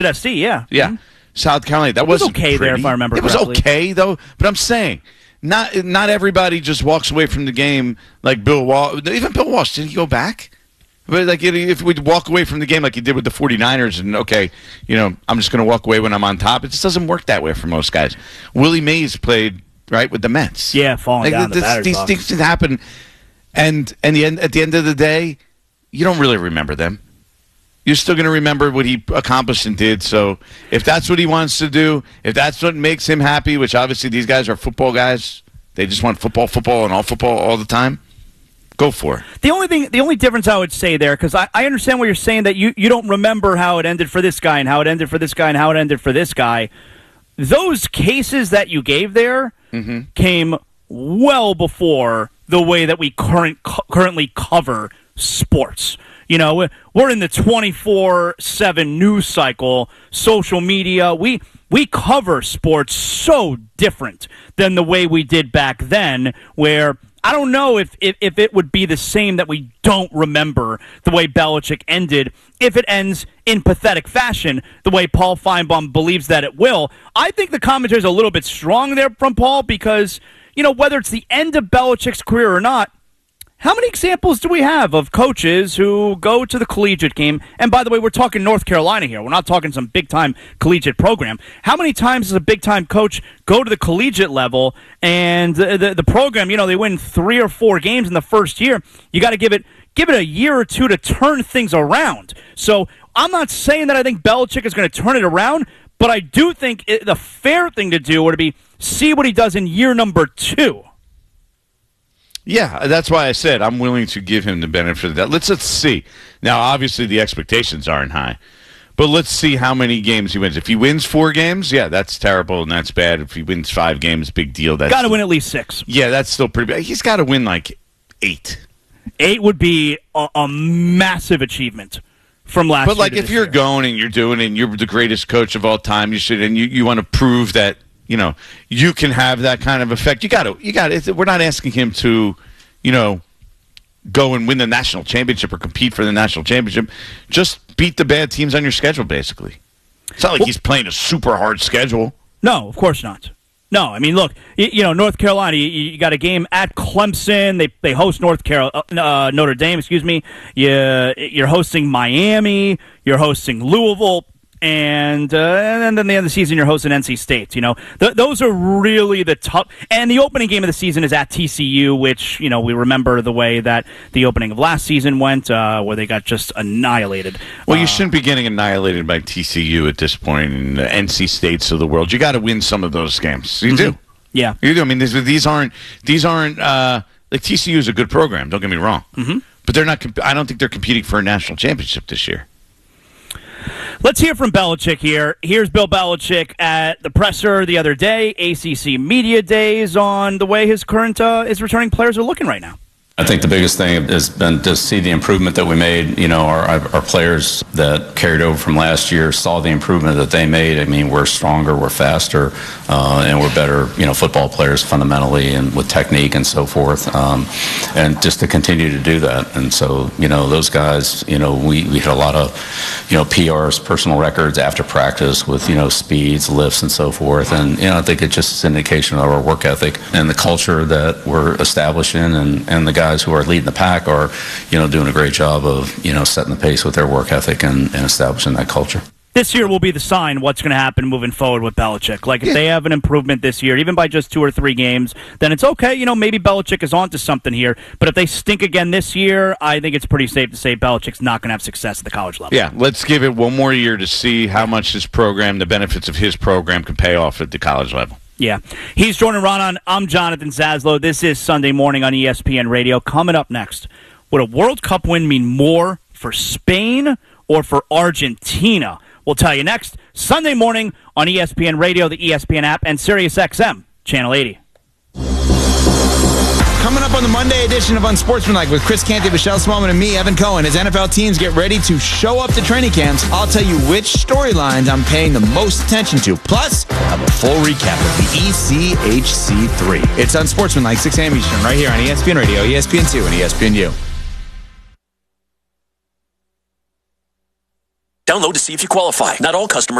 SC, yeah. Yeah. Mm-hmm. South Carolina. That wasn't okay pretty. There, if I remember correctly. It was okay, though. But I'm saying, not everybody just walks away from the game like Bill Walsh. Even Bill Walsh, did he go back? But like, if we walk away from the game like he did with the 49ers and, okay, I'm just going to walk away when I'm on top, it just doesn't work that way for most guys. Willie Mays played, right, with the Mets. Yeah, falling down the batter's box. These things happen. And at the end of the day, you don't really remember them. You're still going to remember what he accomplished and did. So if that's what he wants to do, if that's what makes him happy, which obviously these guys are football guys, they just want football, and all football all the time, go for it. The only difference I would say there, because I understand what you're saying, that you don't remember how it ended for this guy and how it ended for this guy and how it ended for this guy. Those cases that you gave there came well before the way that we currently cover sports. We're in the 24/7 news cycle, social media. We cover sports so different than the way we did back then, where I don't know if it would be the same that we don't remember the way Belichick ended, if it ends in pathetic fashion, the way Paul Feinbaum believes that it will. I think the commentary is a little bit strong there from Paul because, whether it's the end of Belichick's career or not, how many examples do we have of coaches who go to the collegiate game? And by the way, we're talking North Carolina here. We're not talking some big-time collegiate program. How many times does a big-time coach go to the collegiate level and the program, they win 3 or 4 games in the first year? You got to give it a year or two to turn things around. So I'm not saying that I think Belichick is going to turn it around, but I do think the fair thing to do would be see what he does in year number 2. Yeah, that's why I said I'm willing to give him the benefit of that. Let's see. Now, obviously, the expectations aren't high, but let's see how many games he wins. If he wins 4 games, yeah, that's terrible and that's bad. If he wins 5 games, big deal. That's got to win at least 6. Yeah, that's still pretty bad. He's got to win like 8. 8 would be a massive achievement from last year. But like, if you're going and you're doing it and you're the greatest coach of all time, you should, and you want to prove that. You can have that kind of effect. You got to. We're not asking him to, go and win the national championship or compete for the national championship. Just beat the bad teams on your schedule, basically. It's not like he's playing a super hard schedule. No, of course not. No, I mean, look, North Carolina, you got a game at Clemson. They host Notre Dame, excuse me. You're hosting Miami. You're hosting Louisville. And then the end of the season, you're hosting NC State. Those are really the tough. And the opening game of the season is at TCU, which we remember the way that the opening of last season went, where they got just annihilated. Well, you shouldn't be getting annihilated by TCU at this point in the NC States of the world. You got to win some of those games. You do. Yeah, you do. I mean, these aren't like TCU is a good program. Don't get me wrong, but they're not. I don't think they're competing for a national championship this year. Let's hear from Belichick here. Here's Bill Belichick at the presser the other day, ACC Media Days, on the way his returning players are looking right now. I think the biggest thing has been to see the improvement that we made. Our players that carried over from last year saw the improvement that they made. I mean, we're stronger, we're faster, and we're better, football players fundamentally and with technique and so forth. And just to continue to do that. And so, those guys, we hit a lot of, PRs, personal records after practice with, speeds, lifts, and so forth. And, I think it's just an indication of our work ethic and the culture that we're establishing, and the guys who are leading the pack are, doing a great job of, setting the pace with their work ethic and establishing that culture. This year will be the sign what's going to happen moving forward with Belichick. Like, if they have an improvement this year, even by just 2 or 3 games, then it's okay. Maybe Belichick is onto something here. But if they stink again this year, I think it's pretty safe to say Belichick's not going to have success at the college level. Yeah, let's give it one more year to see how much his program, the benefits of his program, can pay off at the college level. Yeah. He's Jordan Raanan. I'm Jonathan Zaslow. This is Sunday Morning on ESPN Radio. Coming up next, would a World Cup win mean more for Spain or for Argentina? We'll tell you next, Sunday morning on ESPN Radio, the ESPN app, and SiriusXM, Channel 80. Coming up on the Monday edition of Unsportsmanlike with Chris Canty, Michelle Smallman, and me, Evan Cohen, as NFL teams get ready to show up to training camps, I'll tell you which storylines I'm paying the most attention to. Plus, we'll have a full recap of the ECHC3. It's Unsportsmanlike, 6 a.m. Eastern, right here on ESPN Radio, ESPN2, and ESPNU. Download to see if you qualify. Not all customers